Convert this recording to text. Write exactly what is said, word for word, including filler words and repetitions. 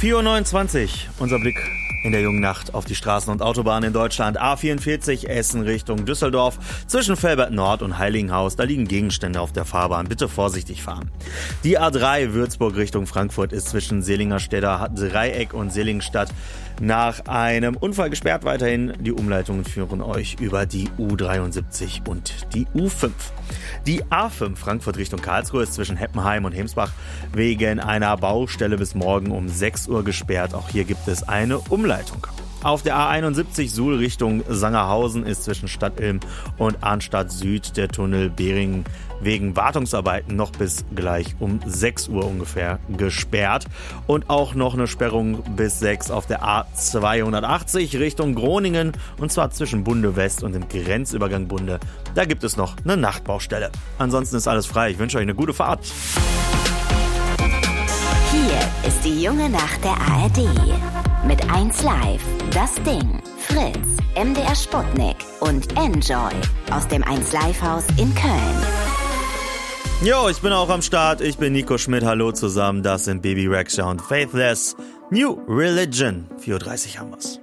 vier Uhr neunundzwanzig, unser Blick in der jungen Nacht auf die Straßen und Autobahnen in Deutschland. A vierundvierzig Essen Richtung Düsseldorf. Zwischen Velbert Nord und Heiligenhaus, da liegen Gegenstände auf der Fahrbahn. Bitte vorsichtig fahren. Die A drei Würzburg Richtung Frankfurt ist zwischen Seelingerstädter Dreieck und Seligenstadt nach einem Unfall gesperrt. Weiterhin die Umleitungen führen euch über die U dreiundsiebzig und die U fünf. Die A fünf Frankfurt Richtung Karlsruhe ist zwischen Heppenheim und Hemsbach wegen einer Baustelle bis morgen um sechs Uhr gesperrt. Auch hier gibt es eine Umleitung. Auf der A einundsiebzig Suhl Richtung Sangerhausen ist zwischen Stadtilm und Arnstadt Süd der Tunnel Beringen wegen Wartungsarbeiten noch bis gleich um sechs Uhr ungefähr gesperrt. Und auch noch eine Sperrung bis sechs auf der A zweihundertachtzig Richtung Groningen, und zwar zwischen Bunde West und dem Grenzübergang Bunde. Da gibt es noch eine Nachtbaustelle. Ansonsten ist alles frei. Ich wünsche euch eine gute Fahrt. Hier ist die junge Nacht der A R D. Mit eins Live, Das Ding, Fritz, M D R Sputnik und Enjoy aus dem eins Live Haus in Köln. Jo, ich bin auch am Start. Ich bin Nico Schmidt. Hallo zusammen. Das sind Baby Rexha und Faithless. New Religion. vier Uhr dreißig haben wir's.